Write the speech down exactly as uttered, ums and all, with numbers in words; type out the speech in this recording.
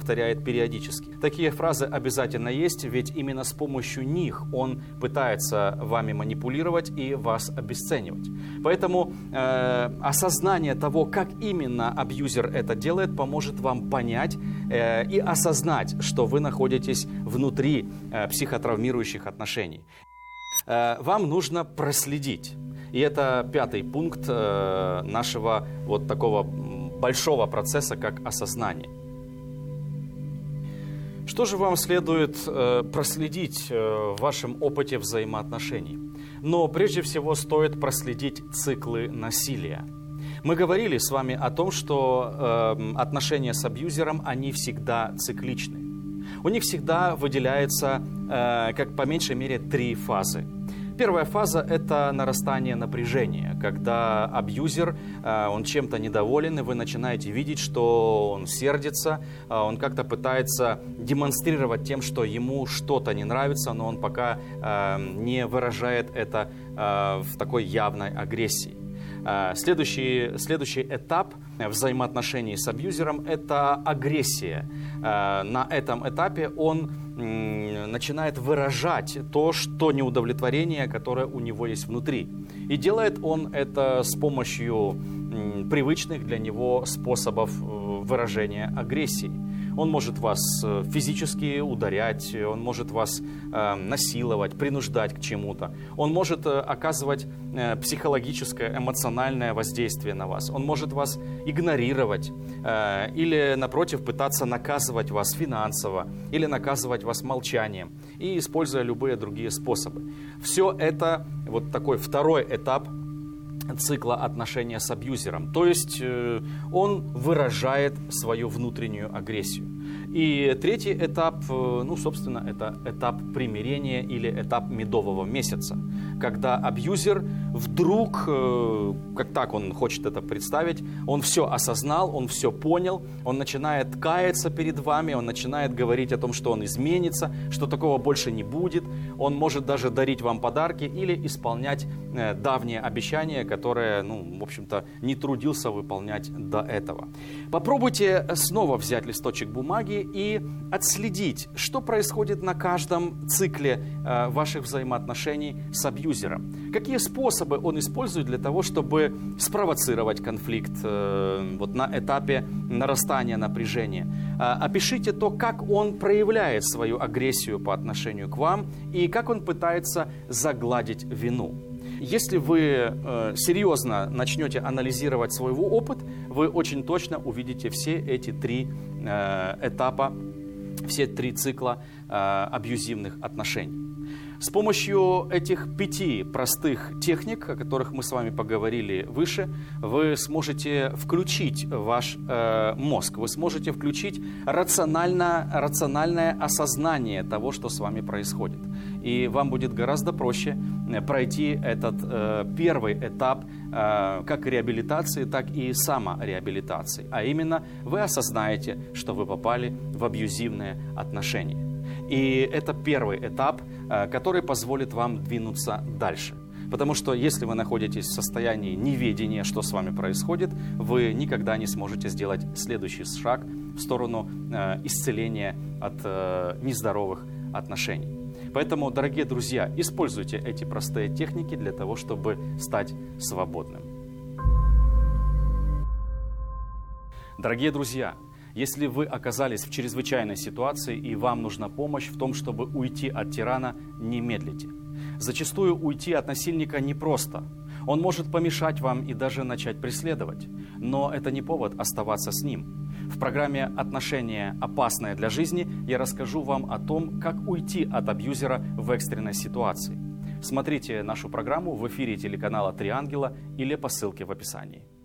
повторяет периодически. Такие фразы обязательно есть, ведь именно с помощью них он пытается вами манипулировать и вас обесценивать. Поэтому э, осознание того, как именно абьюзер это делает, поможет вам понять э, и осознать, что вы находитесь внутри э, психотравмирующих отношений. Э, вам нужно проследить. И это пятый пункт э, нашего вот такого большого процесса, как осознание. Что же вам следует э, проследить э, в вашем опыте взаимоотношений? Но прежде всего стоит проследить циклы насилия. Мы говорили с вами о том, что э, отношения с абьюзером, они всегда цикличны. У них всегда выделяется, э, как по меньшей мере, три фазы. Первая фаза – это нарастание напряжения, когда абьюзер, он чем-то недоволен, и вы начинаете видеть, что он сердится, он как-то пытается демонстрировать тем, что ему что-то не нравится, но он пока не выражает это в такой явной агрессии. Следующий, следующий этап взаимоотношений с абьюзером – это агрессия. На этом этапе он начинает выражать то, что неудовлетворение, которое у него есть внутри. И делает он это с помощью привычных для него способов выражения агрессии. Он может вас физически ударять, он может вас э, насиловать, принуждать к чему-то. Он может э, оказывать э, психологическое, эмоциональное воздействие на вас. Он может вас игнорировать э, или, напротив, пытаться наказывать вас финансово или наказывать вас молчанием и используя любые другие способы. Все это вот такой второй этап цикла отношения с абьюзером. То есть э, он выражает свою внутреннюю агрессию. И третий этап, э, ну, собственно, это этап примирения или этап медового месяца, когда абьюзер вдруг, э, как так он хочет это представить, он все осознал, он все понял, он начинает каяться перед вами, он начинает говорить о том, что он изменится, что такого больше не будет, он может даже дарить вам подарки или исполнять э, давние обещания, которые, ну, в общем-то, не трудился выполнять до этого. Попробуйте снова взять листочек бумаги и отследить, что происходит на каждом цикле э, ваших взаимоотношений с абьюзером. Какие способы он использует для того, чтобы спровоцировать конфликт э, вот на этапе нарастания напряжения. Э, опишите то, как он проявляет свою агрессию по отношению к вам и как он пытается загладить вину. Если вы э, серьезно начнете анализировать свой опыт, вы очень точно увидите все эти три э, этапа, все три цикла э, абьюзивных отношений. С помощью этих пяти простых техник, о которых мы с вами поговорили выше, вы сможете включить ваш э, мозг, вы сможете включить рационально, рациональное осознание того, что с вами происходит. И вам будет гораздо проще пройти этот э, первый этап э, как реабилитации, так и самореабилитации. А именно, вы осознаете, что вы попали в абьюзивные отношения. И это первый этап, который позволит вам двинуться дальше. Потому что если вы находитесь в состоянии неведения, что с вами происходит, вы никогда не сможете сделать следующий шаг в сторону исцеления от нездоровых отношений. Поэтому, дорогие друзья, используйте эти простые техники для того, чтобы стать свободным. Дорогие друзья, если вы оказались в чрезвычайной ситуации и вам нужна помощь в том, чтобы уйти от тирана, не медлите. Зачастую уйти от насильника непросто. Он может помешать вам и даже начать преследовать. Но это не повод оставаться с ним. В программе «Отношения, опасные для жизни» я расскажу вам о том, как уйти от абьюзера в экстренной ситуации. Смотрите нашу программу в эфире телеканала «Три ангела» или по ссылке в описании.